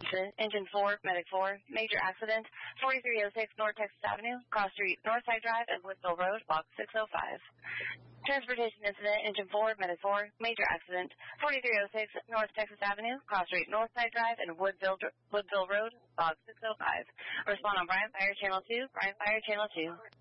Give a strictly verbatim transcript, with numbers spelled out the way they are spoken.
incident, Engine four, Medic four, major accident, forty-three oh six North Texas Avenue, Cross Street, Northside Drive, and Woodville Road, Box six oh five. Transportation incident, Engine four, Medic four, major accident, forty-three oh six North Texas Avenue, Cross Street, Northside Drive, and Woodville, Woodville Road, Box six oh five. Respond on Bryant Fire Channel two, Bryant Fire Channel two.